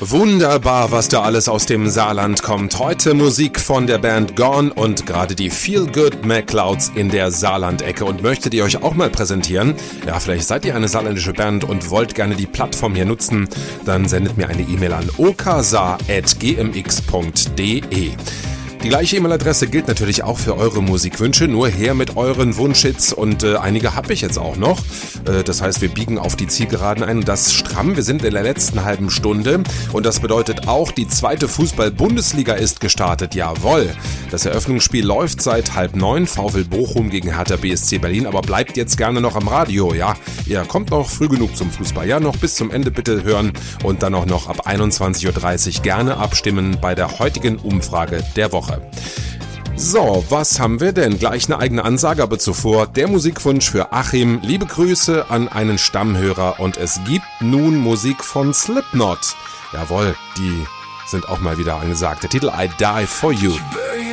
Wunderbar, was da alles aus dem Saarland kommt. Heute Musik von der Band Gone und gerade die Feel Good McClouds in der Saarland-Ecke. Und möchtet ihr euch auch mal präsentieren? Ja, vielleicht seid ihr eine saarländische Band und wollt gerne die Plattform hier nutzen. Dann sendet mir eine E-Mail an oksaar@gmx.de. Die gleiche E-Mail-Adresse gilt natürlich auch für eure Musikwünsche, nur her mit euren Wunschhits und einige habe ich jetzt auch noch. Das heißt, wir biegen auf die Zielgeraden ein und das stramm. Wir sind in der letzten halben Stunde und das bedeutet auch, die zweite Fußball-Bundesliga ist gestartet. Jawohl, das Eröffnungsspiel läuft seit 8:30, VfL Bochum gegen Hertha BSC Berlin, aber bleibt jetzt gerne noch am Radio, ja. Ihr kommt noch früh genug zum Fußball, ja, noch bis zum Ende bitte hören und dann auch noch ab 21:30 Uhr gerne abstimmen bei der heutigen Umfrage der Woche. So, was haben wir denn? Gleich eine eigene Ansage, aber zuvor der Musikwunsch für Achim. Liebe Grüße an einen Stammhörer und es gibt nun Musik von Slipknot. Jawohl, die sind auch mal wieder angesagt. Der Titel I Die For You.